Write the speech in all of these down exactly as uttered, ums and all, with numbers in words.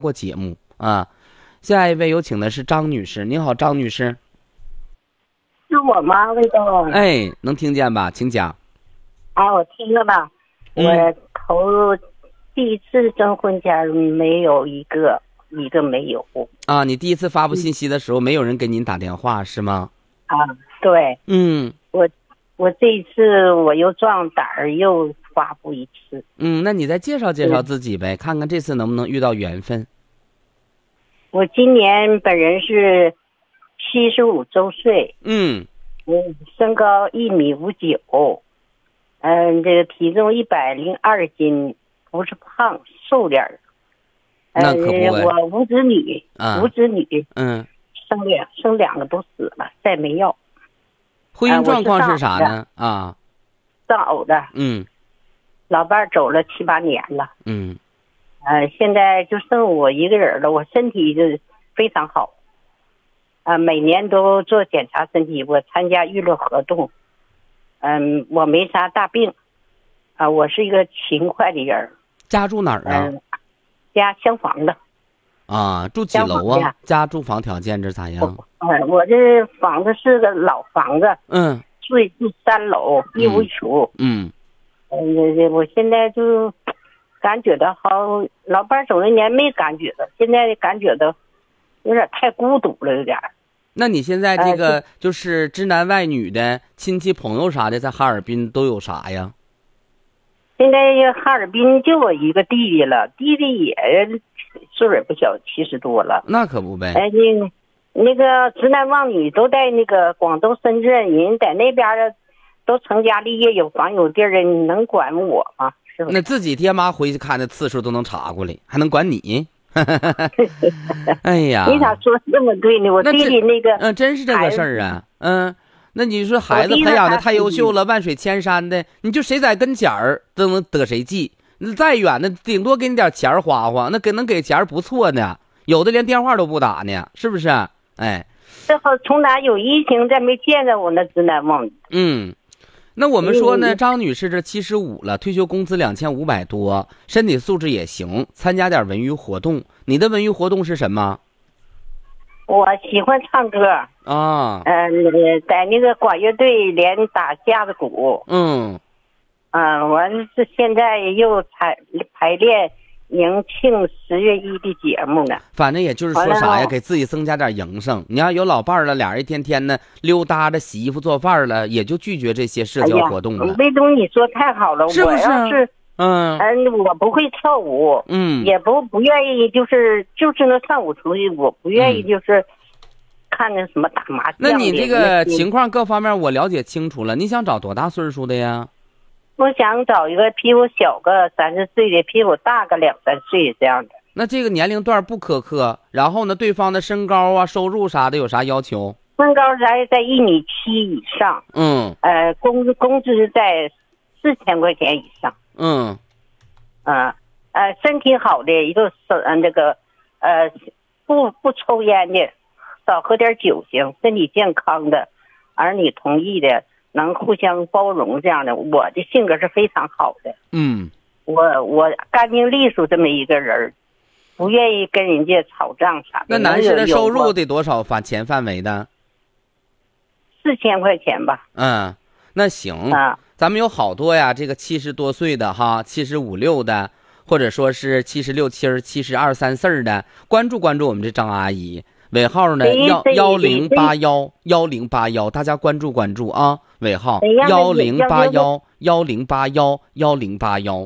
过节目啊。下一位有请的是张女士，您好，张女士。 是我吗？魏东？ 哎，能听见吧？请讲。 啊，我听了吧。 嗯、 我头第一次征婚前没有一个，一个没有。 啊，你第一次发布信息的时候，嗯、没有人给您打电话是吗？ 啊，对。 嗯， 我我这一次我又壮胆儿，又发布一次。 嗯，那你再介绍介绍自己呗，看看这次能不能遇到缘分。 我今年本人是七十五周岁， 嗯， 嗯，身高一米五九，嗯，这个体重一百零二斤，不是胖，瘦点儿。 那可不呗。 我无子女， 啊、 无子女， 嗯， 生两生两个都死了，再没要。 婚姻状况是啥呢？啊， 丧偶的。 嗯， 老伴儿走了七八年了。 嗯。 呃，现在就剩我一个人了，我身体就非常好，啊、呃，每年都做检查身体，我参加娱乐活动，嗯，我没啥大病，啊、呃，我是一个勤快的人。 家住哪儿啊？ 嗯、呃，家厢房的。 啊，住几楼啊？家住房条件这咋样？ 呃，我这房子是个老房子， 嗯， 住住三楼，一屋厨， 嗯， 嗯，这、呃、我现在就。感觉到好，老伴走那年没感觉到，现在感觉到有点太孤独了，有点。 那你现在这个就是知男外女的亲戚朋友啥的，在哈尔滨都有啥呀？ 现在哈尔滨就我一个弟弟了，弟弟也岁数也不小，七十多了。 那可不呗。 哎，那那个直男望女都在那个广东深圳，人在那边的都成家立业，有房有地的，你能管我吗？ 那自己爹妈回去看的次数都能查过来，还能管你？哎呀， 你咋说这么对呢？我弟弟那个， 嗯，真是这个事儿啊。嗯，那你说孩子培养的太优秀了，万水千山的，你就谁在跟前儿都能得谁记。那再远的，顶多给你点钱花花，那给能给钱不错呢。有的连电话都不打呢，是不是？哎， 这好从哪有疫情，再没见着我那直男望女。 嗯。那我们说呢，张女士这七十五了，退休工资两千五百多，身体素质也行，参加点文娱活动。你的文娱活动是什么？ 我喜欢唱歌啊， 呃，在那个管乐队连打架子鼓。 嗯， 啊，完是现在又排排练迎庆十月一的节目呢。 反正也就是说啥呀，给自己增加点营生。你要有老伴儿了，俩人一天天的溜达着洗衣服做饭了，也就拒绝这些社交活动了。 魏东，你说太好了， 是不是？ 我要是嗯嗯，我不会跳舞， 嗯， 也不不愿意，就是就是那上舞出去，我不愿意，就是看那什么打麻将。 那你这个情况各方面我了解清楚了，你想找多大岁数的呀？ 我想找一个比我小个三十岁的，比我大个两三岁这样的。 那这个年龄段不苛刻，然后呢，对方的身高啊、收入啥的有啥要求？ 身高在在一米七以上， 嗯， 呃，工工资在四千块钱以上， 嗯， 啊，呃，身体好的，一个是呃那个，呃，不不抽烟的，少喝点酒行，身体健康的，儿女同意的。能互相包容这样的，我的性格是非常好的。 嗯， 我我干净利索这么一个人，不愿意跟人家吵仗啥的。 那男士的收入得多少范钱范围的？ 四千块钱吧。 嗯，那行啊， 咱们有好多呀，这个七十多岁的哈，七十五六的，或者说是七十六七儿、七十二三四的，关注关注我们这张阿姨。尾号呢幺幺零八幺幺零八幺，大家关注关注啊！尾号幺零八幺幺零八幺幺零八幺。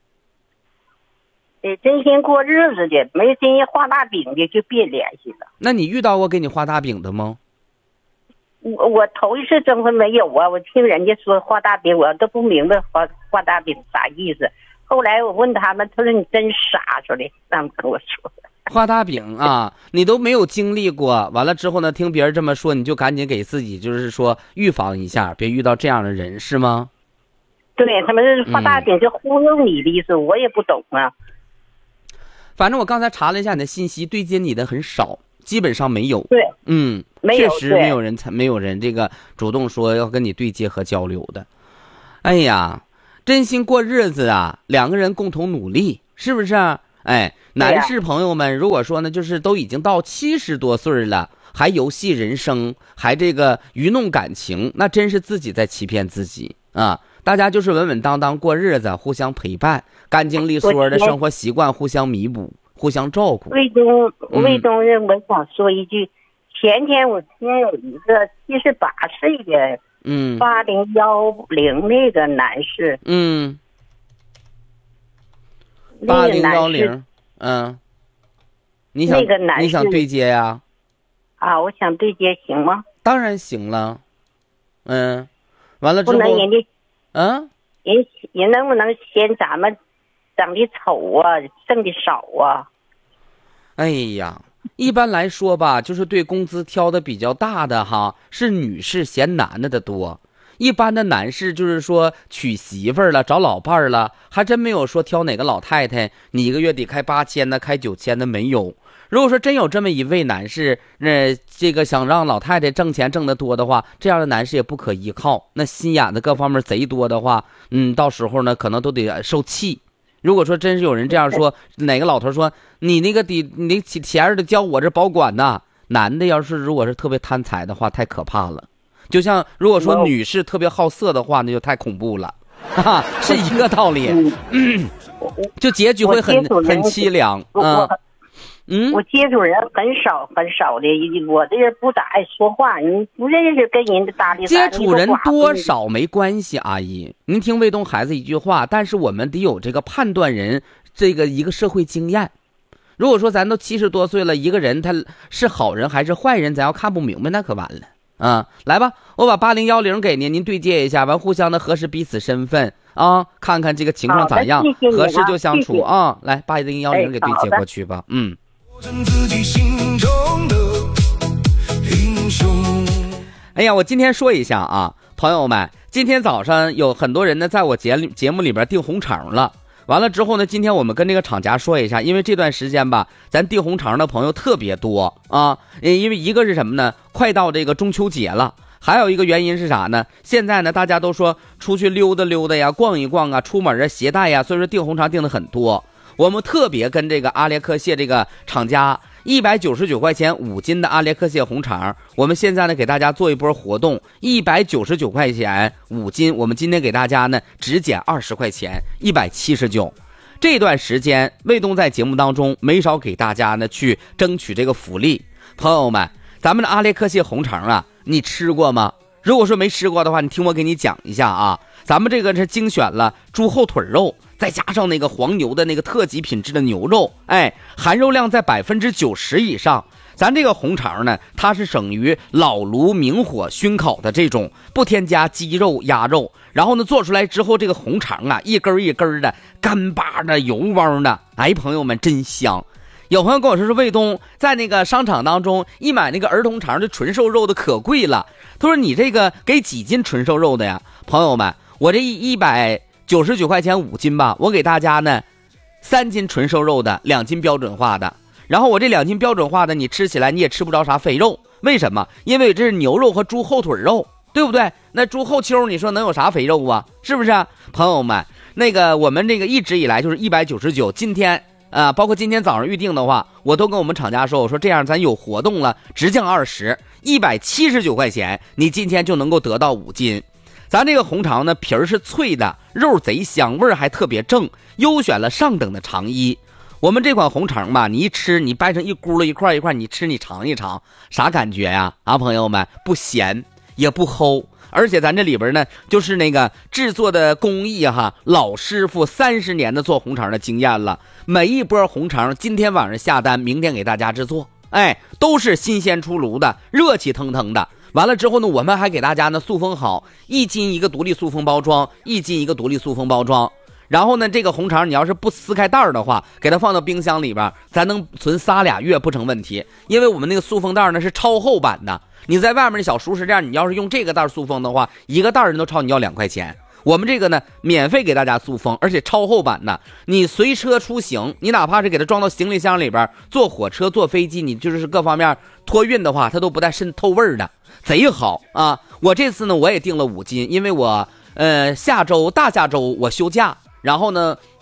得真心过日子的，没真心画大饼的就别联系了。 那你遇到过给你画大饼的吗？ 我我头一次征婚没有啊，我听人家说画大饼，我都不明白画画大饼啥意思。后来我问他们，他说你真傻说的，他们跟我说。 画大饼啊，你都没有经历过，完了之后呢，听别人这么说，你就赶紧给自己就是说预防一下，别遇到这样的人，是吗？ 对，他们是画大饼就忽悠你的意思，嗯、我也不懂啊。 反正我刚才查了一下你的信息，对接你的很少，基本上没有。 对， 嗯， 没有， 确实没有人才没有人这个主动说要跟你对接和交流的。哎呀，真心过日子啊，两个人共同努力，是不是啊？ 哎，男士朋友们，如果说呢，就是都已经到七十多岁了，还游戏人生，还这个愚弄感情，那真是自己在欺骗自己啊！大家就是稳稳当当过日子，互相陪伴，干净利索的生活习惯互相弥补，互相照顾。 魏东，魏东人，我想说一句，前天我听有一个七十八岁的， 嗯， 八零幺零那个男士， 嗯。 八八零幺零，嗯，你想、 那个男士你想对接呀？ 啊，我想对接行吗？ 当然行了，嗯，完了之后， 不能人家， 嗯， 人人能不能嫌咱们长得丑啊，挣的少啊？ 哎呀，一般来说吧，就是对工资挑的比较大的哈，是女士嫌男的的多。一般的男士就是说娶媳妇儿了，找老伴儿了，还真没有说挑哪个老太太你一个月得开八千的，开九千的没有。如果说真有这么一位男士，那这个想让老太太挣钱挣得多的话，这样的男士也不可依靠。那心眼子各方面贼多的话，嗯，到时候呢可能都得受气。如果说真是有人这样说，哪个老头说你那个得你钱得交我这保管呐，男的要是如果是特别贪财的话，太可怕了。就像如果说女士特别好色的话，那就太恐怖了，哈，是一个道理，嗯，就结局会很很凄凉，嗯嗯。 我接触人很少很少的，我这人不咋爱说话，你不认识跟人家搭理。 接触人多少没关系，阿姨，您听卫东孩子一句话，但是我们得有这个判断人这个一个社会经验。如果说咱都七十多岁了，一个人他是好人还是坏人，咱要看不明白，那可完了。啊、嗯，来吧，我把八零幺零给您，您对接一下，完互相的核实彼此身份啊，看看这个情况咋样， 谢谢合适就相处谢谢啊。来，八零幺零给对接过去吧，嗯。哎呀，我今天说一下啊，朋友们，今天早上有很多人呢，在我节节目里边订红肠了。完了之后呢，今天我们跟这个厂家说一下，因为这段时间吧，咱订红肠的朋友特别多啊。因为一个是什么呢？快到这个中秋节了，还有一个原因是啥呢？现在呢，大家都说出去溜达溜达呀，逛一逛啊，出门啊，携带呀，所以说订红肠订的很多。我们特别跟这个阿列克谢这个厂家，一百九十九块钱五斤的阿列克谢红肠，我们现在呢给大家做一波活动，一百九十九块钱五斤，我们今天给大家呢只减二十块钱，一百七十九。这段时间卫东在节目当中没少给大家呢去争取这个福利。朋友们，咱们的阿列克谢红肠啊，你吃过吗？如果说没吃过的话，你听我给你讲一下啊。咱们这个是精选了猪后腿肉，再加上那个黄牛的那个特级品质的牛肉，哎，含肉量在百分之九十以上。咱这个红肠呢，它是省于老炉明火熏烤的这种，不添加鸡肉、鸭肉。然后呢，做出来之后，这个红肠啊，一根一根的，干巴的、油汪的，哎，朋友们真香。有朋友跟我说是卫东在那个商场当中一买那个儿童肠的纯瘦肉的可贵了，他说你这个给几斤纯瘦肉的呀？朋友们，我这一百九十九块钱五斤吧，我给大家呢三斤纯瘦肉的，两斤标准化的。然后我这两斤标准化的，你吃起来你也吃不着啥肥肉，为什么？因为这是牛肉和猪后腿肉，对不对？那猪后丘你说能有啥肥肉啊？是不是啊？朋友们，那个我们这个一直以来就是一百九十九，今天啊，包括今天早上预定的话，我都跟我们厂家说，我说这样咱有活动了，直降二十，一百七十九块钱，你今天就能够得到五斤。咱这个红肠呢，皮儿是脆的，肉贼香，味儿还特别正，优选了上等的肠衣。我们这款红肠吧，你一吃，你掰成一咕噜一块一块，你吃你尝一尝，啥感觉呀？啊，朋友们，不咸也不齁。而且咱这里边呢，就是那个制作的工艺哈，老师傅三十年的做红肠的经验了。每一波红肠今天晚上下单，明天给大家制作，哎，都是新鲜出炉的，热气腾腾的。完了之后呢，我们还给大家呢塑封好，一斤一个独立塑封包装，一斤一个独立塑封包装。然后呢，这个红肠你要是不撕开袋的话，给它放到冰箱里边，咱能存仨俩月不成问题。因为我们那个塑封袋呢是超厚版的，你在外面的小熟食店，你要是用这个袋塑封的话，一个袋人都朝你要两块钱。我们这个呢，免费给大家塑封，而且超厚版的，你随车出行，你哪怕是给它装到行李箱里边，坐火车、坐飞机，你就是各方面托运的话，它都不带渗透味儿的，贼好啊！我这次呢，我也订了五斤，因为我呃下周大下周我休假。然后呢，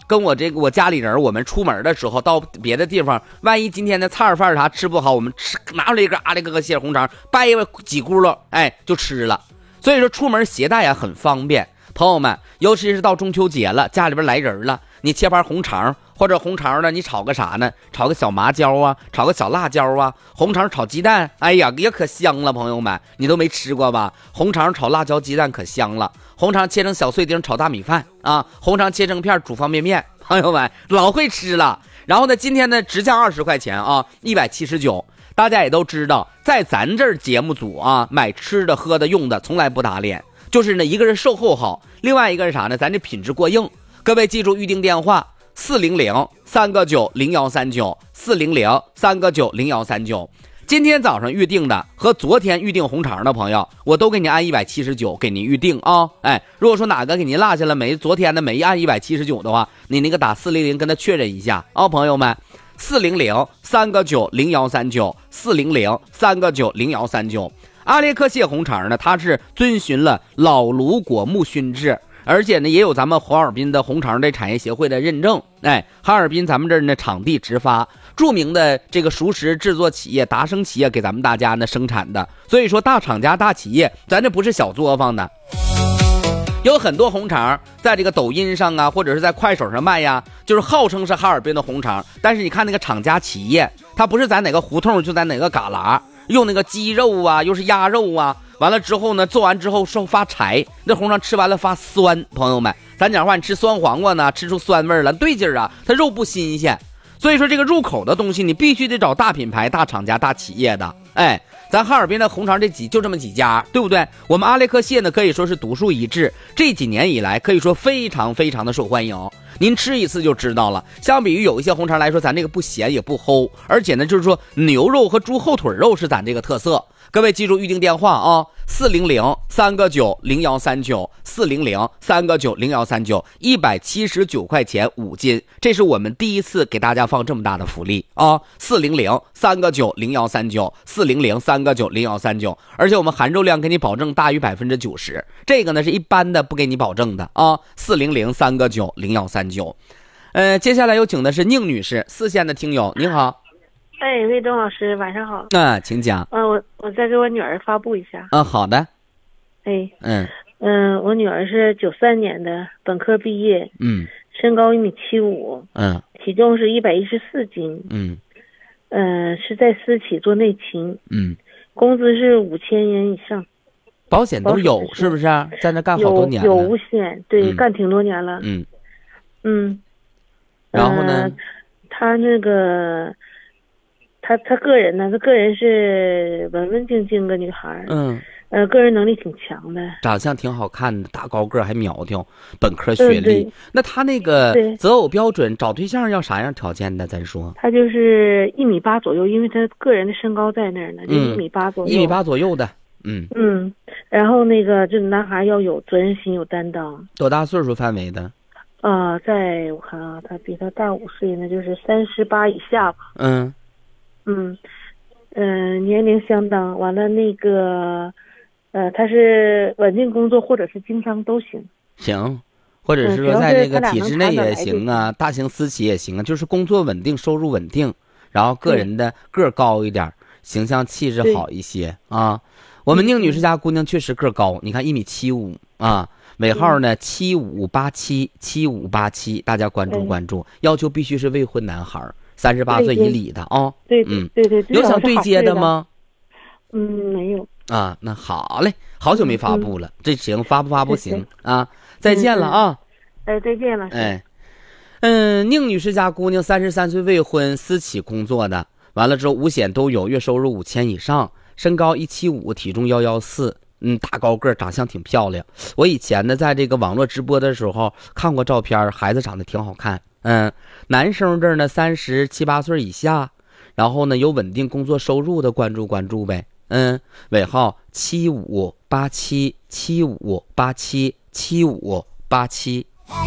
跟我这个我家里人，我们出门的时候到别的地方，万一今天的菜饭啥吃不好，我们吃拿出来一个阿里个个蟹红肠，掰几轱辘，哎，就吃了。所以说出门携带啊很方便。朋友们，尤其是到中秋节了，家里边来人了，你切盘红肠，或者红肠呢，你炒个啥呢？炒个小麻椒啊，炒个小辣椒啊，红肠炒鸡蛋，哎呀，也可香了。朋友们，你都没吃过吧？红肠炒辣椒鸡蛋可香了。红肠切成小碎丁炒大米饭啊，红肠切成片煮方便面，朋友们老会吃了。然后呢，今天呢直降二十块钱啊，一百七十九。大家也都知道，在咱这儿节目组啊，买吃的喝的用的从来不打脸。就是呢，一个是售后好，另外一个是啥呢？咱这品质过硬。各位记住预定电话：四零零三个九零幺三九，四零零三个九零幺三九。今天早上预定的和昨天预定红肠的朋友，我都给你按一百七十九给您预定啊。哎，如果说哪个给您落下了没，昨天的没按一百七十九的话，你那个打四零零跟他确认一下啊，朋友们。四零零三个九零幺三九，四零零三个九零幺三九。阿列克蟹红肠呢，它是遵循了老卢果木熏制，而且呢也有咱们哈尔滨的红肠的产业协会的认证。哎，哈尔滨咱们这儿呢场地直发，著名的这个熟食制作企业达生企业给咱们大家呢生产的，所以说大厂家大企业，咱这不是小作坊的。有很多红肠在这个抖音上啊，或者是在快手上卖呀，就是号称是哈尔滨的红肠，但是你看那个厂家企业，它不是在哪个胡同就在哪个旮旯，用那个鸡肉啊，又是鸭肉啊，完了之后呢，做完之后受发柴，那红肠吃完了发酸。朋友们，咱讲话你吃酸黄瓜呢，吃出酸味了，对劲儿啊，它肉不新鲜。所以说这个入口的东西，你必须得找大品牌、大厂家、大企业的。哎，咱哈尔滨的红肠这几就这么几家，对不对？我们阿列克蟹呢，可以说是独树一帜，这几年以来可以说非常非常的受欢迎。您吃一次就知道了。相比于有一些红肠来说，咱这个不咸也不齁，而且呢，就是说牛肉和猪后腿肉是咱这个特色。各位记住预定电话啊，四零零三个九零幺三九，四零零三个九零幺三九，一百七十九块钱五斤，这是我们第一次给大家放这么大的福利啊！四零零三个九零幺三九，四零零三个九零幺三九，而且我们含肉量给你保证大于百分之九十，这个呢是一般的不给你保证的啊！四零零三个九零幺三九，呃，接下来有请的是宁女士，四线的听友，您好。 哎，魏东老师，晚上好。 啊，请讲。 嗯、呃，我我再给我女儿发布一下。 啊，好的。 哎， 嗯嗯、呃，我女儿是九三年的，本科毕业。 嗯。 身高一米七五。 嗯。 体重是一百一十四斤。 嗯。 嗯、呃，是在私企做内勤。 嗯。 工资是五千元以上。 保险都有，是, 是不是？在那干好多年了。 有有五险，对、 嗯， 干挺多年了。 嗯。 嗯。 然后呢？ 呃、他那个。她她个人呢，她个人是文文静静个女孩， 嗯， 呃，个人能力挺强的， 长相挺好看的，大高个还苗条，本科学历。 嗯、 那她那个择偶标准，找对象要啥样条件的？咱说。 她就是一米八左右，因为她个人的身高在那儿呢，就一米八左右。 一米八左右的，嗯嗯，然后那个这男孩要有责任心，有担当。 多大岁数范围的？ 啊、呃，在我看啊，他比他大五岁，那就是三十八以下吧。 嗯。 嗯，嗯、呃，年龄相当，完了那个，呃，他是稳定工作或者是经商都行。 行，或者是说在那个体制内也行啊，大型私企也行啊，就是工作稳定，收入稳定，然后个人的个儿高一点，形象气质好一些啊。我们宁女士家姑娘确实个儿高，你看一米七五啊，尾号呢七五八七七五八七，大家关注关注，要求必须是未婚男孩。三十八岁以里的啊， 对， 嗯， 对对， 有想对接的吗？ 嗯，没有啊，那好嘞，好久没发布了，这行发不发不行啊？再见了啊！ 哎，再见了。 哎，嗯，宁女士家姑娘三十三岁未婚，私企工作的，完了之后五险都有，月收入五千以上，身高一七五，体重幺幺四，嗯，大高个，长相挺漂亮。我以前呢，在这个网络直播的时候看过照片，孩子长得挺好看。嗯，男生这儿呢三十七八岁以下，然后呢有稳定工作收入的关注关注呗。嗯，尾号七五八七七五八七七五八七。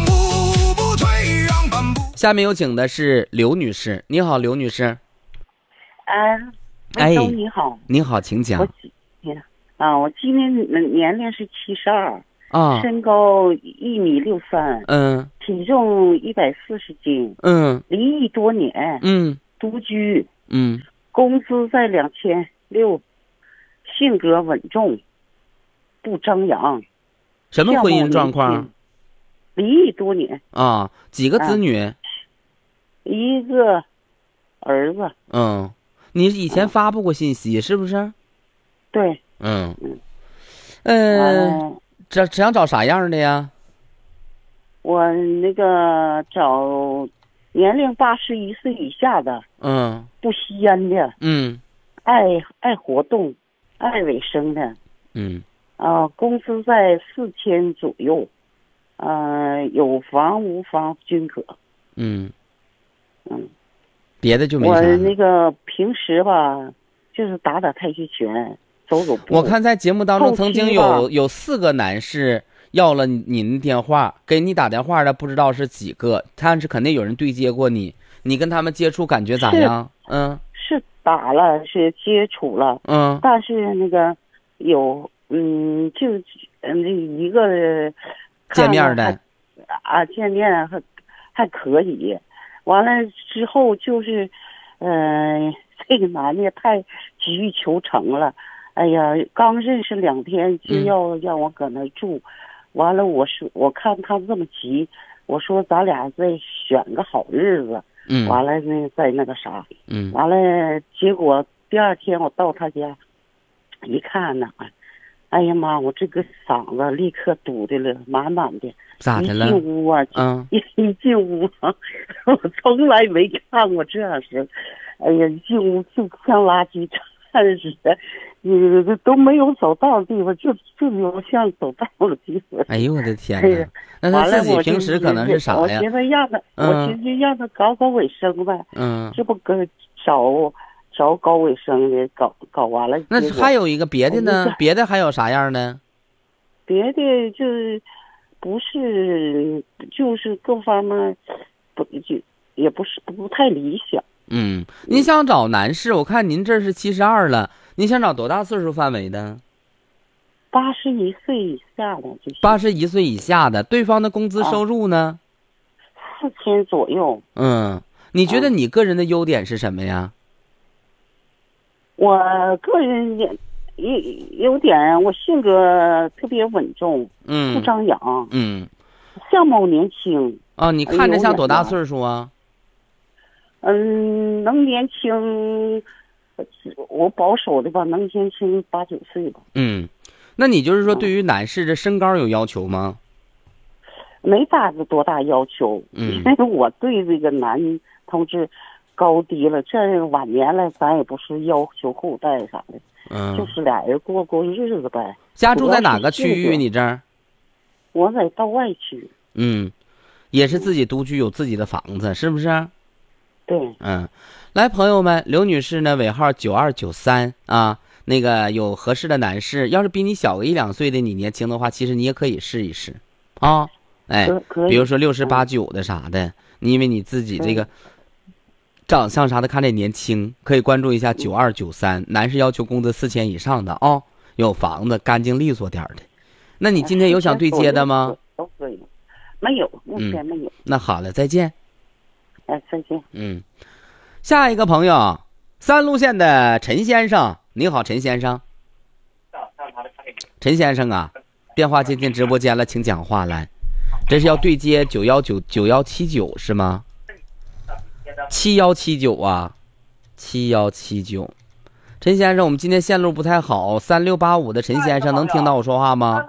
下面有请的是刘女士，你好，刘女士。 嗯， 哎， 你好， 你好，请讲。 我啊，我今年年龄是七十二。 啊， 身高一米六三， 嗯体重一百四十斤， 嗯离异多年， 嗯独居， 嗯， 工资在两千六，性格稳重，不张扬。 什么婚姻状况？ 离异多年啊，几个子女？ 啊、一个儿子。 嗯，你以前发布过信息、啊、是不是？ 对。 嗯嗯。 呃，这想找啥样的呀？ 我那个找年龄八十一岁以下的， 嗯， 不吸烟的， 嗯， 爱爱活动，爱卫生的， 嗯， 啊，工资在四千左右，呃，有房无房均可， 嗯， 嗯， 别的就没啥我了。 那个平时吧，就是打打太极拳，走走步。 我看在节目当中曾经有有四个男士要了您的电话，给你打电话的不知道是几个，但是肯定有人对接过你，你跟他们接触感觉咋样？嗯， 是打了，是接触了， 嗯， 但是那个有，嗯，就嗯那一个见面的啊，见面还还可以，完了之后就是，嗯、呃，这个男的太急于求成了，哎呀，刚认识两天就要让我搁那住。嗯，完了，我说我看他这么急，我说咱俩再选个好日子， 嗯， 完了那再那个啥， 嗯， 完了结果第二天我到他家，一看呢，哎呀妈，我这个嗓子立刻堵的了，满满的。 咋的了？ 一进屋啊， 嗯， 一一进屋啊，我从来没看过这样式，哎呀，一进屋就像垃圾站似的。你都没有走道的地方，就就有像走道的地方。 哎呦我的天哪！那他自己平时可能是啥呀？ 我寻思让他， 嗯、 我寻思让他搞搞卫生呗。 嗯， 这不跟找找搞卫生的，搞搞完了。 那还有一个别的呢？别的还有啥样呢？ 别的就是不是，就是各方面不就也不是不太理想。 嗯，您想找男士？我看您这是七十二了。你想找多大岁数范围的？ 八十一岁以下的就行。 八十一岁以下的，对方的工资收入呢？ 四千左右。 嗯，你觉得你个人的优点是什么呀？ 我个人也优优点，我性格特别稳重， 嗯， 不张扬， 嗯， 相貌年轻。 啊，你看着像多大岁数啊？ 嗯，能年轻。我保守的吧，能年轻八九岁吧。 嗯，那你就是说，对于男士的身高有要求吗？ 没大多大要求， 嗯， 因为我对这个男同志高低了，这晚年了，咱也不是要求后代啥的， 嗯， 就是俩人过过日子呗。 家住在哪个区域？你这儿？ 我在道外区。 嗯，也是自己独居，有自己的房子，是不是？ 对。 嗯。来，朋友们，刘女士呢，尾号九二九三啊，那个有合适的男士，要是比你小个一两岁的，你年轻的话，其实你也可以试一试啊。哎，比如说六十八九的啥的，你因为你自己这个长相啥的看着年轻，可以关注一下九二九三，男士要求工资四千以上的啊，有房子，干净利索点的。那你今天有想对接的吗？ 都可以，没有，目前没有。 嗯、那好了，再见。 哎，再见。 嗯。下一个朋友，三路线的陈先生，你好，陈先生。陈先生啊，电话接进直播间了，请讲话来。这是要对接九幺九九幺七九是吗？七幺七九啊，七幺七九。陈先生，我们今天线路不太好，三六八五的陈先生能听到我说话吗？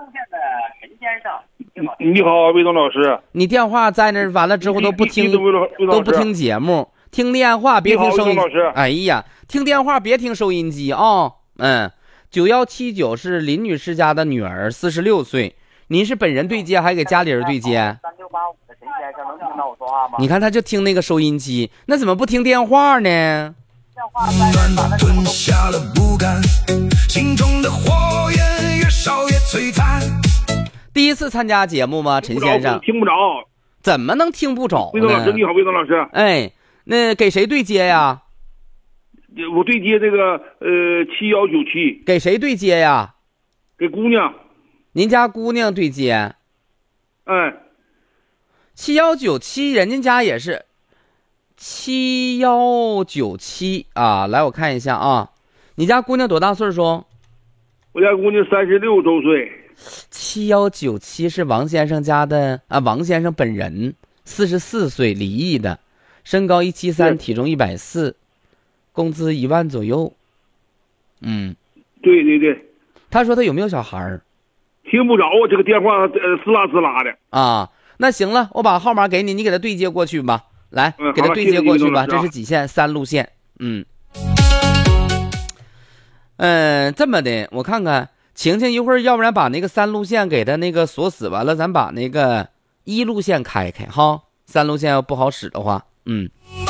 你好，魏东老师。 你电话在那儿，完了之后都不听，都不听节目。听电话别听收音机，哎呀，听电话别听收音机啊、哦！嗯，九幺七九是林女士家的女儿，四十六岁。您是本人对接，还给家里人对接？三六八五的陈先生能听到我说话吗？你看他就听那个收音机，那怎么不听电话呢？电话在吞下了不甘，心中的火焰越烧越璀璨。第一次参加节目吗，陈先生？ 听不着。 怎么能听不着呢？ 魏东老师，你好，魏东老师。 哎。那给谁对接呀？ 我对接这个呃七幺九七。 给谁对接呀？ 给姑娘。 您家姑娘对接。 哎， 七幺九七，人家家也是七幺九七啊。来，我看一下啊，你家姑娘多大岁数？ 我家姑娘三十六周岁。 七幺九七是王先生家的啊，王先生本人，四十四岁，离异的，身高一七三，体重一百四，工资一万左右。嗯， 对对对。 他说他有没有小孩儿？ 听不着啊，这个电话呃滋啦滋啦的。 啊，那行了，我把号码给你，你给他对接过去吧。来， 嗯、 给他对接过去吧。 这是几线？三路线。嗯，嗯、呃，这么的，我看看。晴晴一会儿，要不然把那个三路线给他那个锁死，完了咱把那个一路线开开哈。三路线要不好使的话，嗯。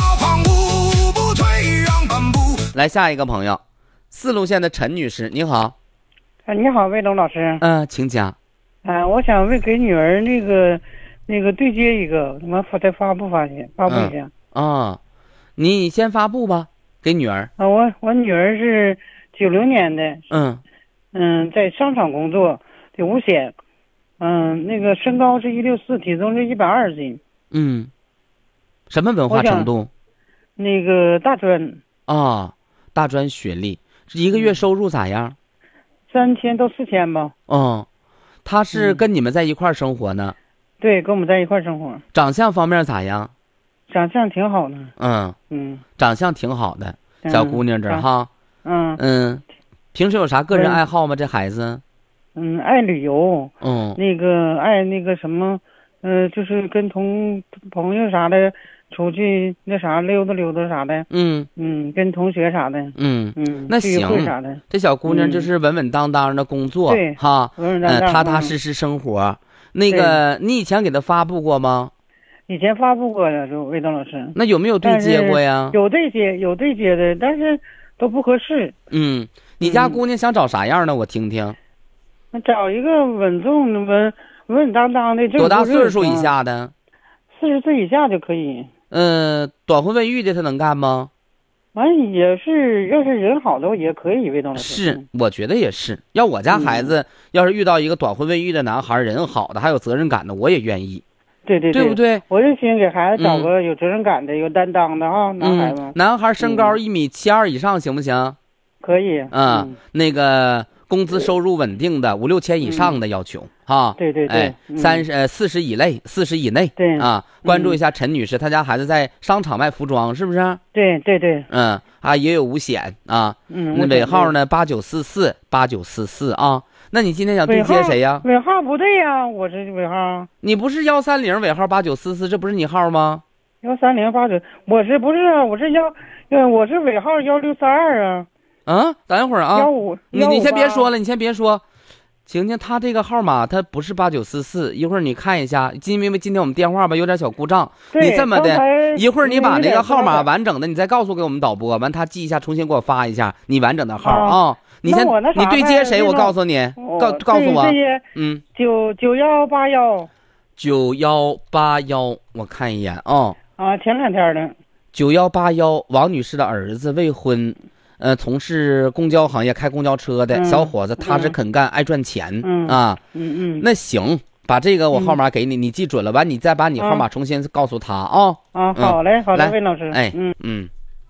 来下一个朋友，四路线的陈女士，你好。 啊，你好，魏东老师。 嗯、呃，请讲。 啊，我想为给女儿那个那个对接一个，我发再发布发去，发布一下。 啊、嗯哦，你先发布吧，给女儿。 啊，我我女儿是九零年的。 嗯。 嗯，在商场工作，在五险，嗯，那个身高是一六四，体重是一百二十斤。 嗯，什么文化程度？ 那个大专。 啊、哦，大专学历，一个月收入咋样？ 三千到四千吧。 哦，他是跟你们在一块儿生活呢？ 嗯、对，跟我们在一块儿生活。 长相方面咋样？ 长相挺好的。 嗯嗯， 长相挺好的，小姑娘这儿、 嗯、 哈。 嗯嗯。平时有啥个人爱好吗？这孩子， 嗯，爱旅游， 嗯， 那个爱那个什么，呃，就是跟同朋友啥的出去那啥溜达溜达啥的， 嗯嗯，跟同学啥的， 嗯嗯， 那行啥的， 这小姑娘就是稳稳当当的工作， 嗯、对哈， 稳稳当当， 呃，踏踏实实生活。那个，你以前给她发布过吗？ 以前发布过的，就魏东老师。 那有没有对接过呀？ 有对接，有对接的，但是都不合适。 嗯。你家姑娘想找啥样的？我听听。 找一个稳重的、稳稳稳当当的。 多大岁数以下的？ 四十岁以下就可以。 嗯、呃，短婚未育的她能干吗？ 完也是，要是人好的也可以，魏东老师。 是，我觉得也是。要我家孩子、嗯、要是遇到一个短婚未育的男孩，人好的，还有责任感的，我也愿意。 对对对，对不对？ 我就寻给孩子找个有责任感的、嗯、有担当的啊，男孩子。 嗯、男孩身高一米七二以上行不行？ 可以啊、嗯，那个工资收入稳定的五六千以上的要求、嗯、哈， 对对对， 哎，三十呃四十以内，四十以内， 对啊，关注一下陈女士，她家孩子在商场卖服装，是不是？ 对对对， 嗯啊，也有五险啊， 嗯， 那尾号呢八九四四八九四四啊，那你今天想对接谁呀？ 尾号不对呀，我这尾号， 你不是幺三零尾号八九四四，这不是你号吗？ 幺三零八九，我是不是啊？我是幺，呃，我是尾号幺六三二啊。 啊，等一会儿啊， 幺五， 你你先别说了，你先别说，晴晴，他这个号码他不是八九四四，一会儿你看一下，因为今天我们电话吧有点小故障，你这么的，一会儿你把那个号码完整的，你再告诉给我们导播，完他记一下，重新给我发一下你完整的号啊、哦。你先，你对接谁？我告诉你，告告诉我，嗯， 九九幺八幺， 九幺八幺，我看一眼啊、哦。 啊，前两天的。 九幺八幺，王女士的儿子未婚。呃，从事公交行业开公交车的、嗯、小伙子，踏实肯干、嗯、爱赚钱、 嗯、 啊。 嗯嗯。 那行，把这个我号码给你，嗯、你记准了，完你再把你号码重新告诉他啊。 啊，嗯、好嘞，好嘞，魏老师。 哎， 嗯嗯。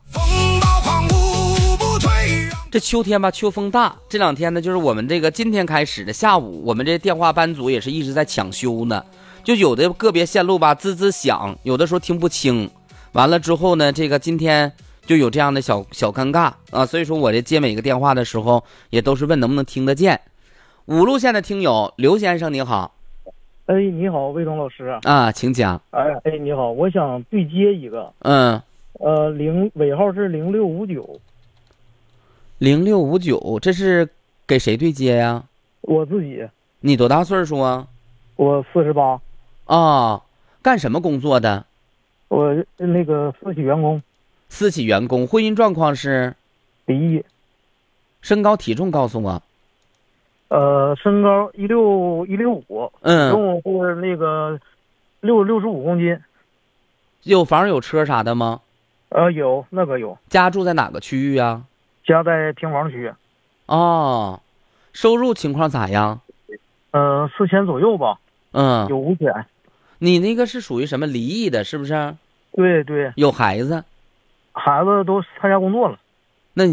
这秋天吧，秋风大。这两天呢，就是我们这个今天开始的下午，我们这电话班组也是一直在抢修呢。就有的个别线路吧，滋滋响，有的时候听不清。完了之后呢，这个今天。就有这样的小小尴尬啊，所以说我这接每个电话的时候，也都是问能不能听得见。五路线的听友刘先生你好， 哎你好，魏东老师啊，请讲。 哎哎你好，我想对接一个， 嗯， 呃零尾号是零六五九， 零六五九，这是给谁对接呀？ 我自己。 你多大岁数啊？ 我四十八。 啊，干什么工作的？ 我那个私企员工。 私企员工，婚姻状况是离异。 身高体重告诉我。 呃，身高一六一六五， 嗯， 体重是那个六六十五公斤。 有房有车啥的吗？ 呃，有那个有。 家住在哪个区域啊？ 家在平房区。 哦，收入情况咋样？ 呃，四千左右吧。 嗯， 有五险。 你那个是属于什么离异的，是不是？ 对对。 有孩子？ 孩子都参加工作了。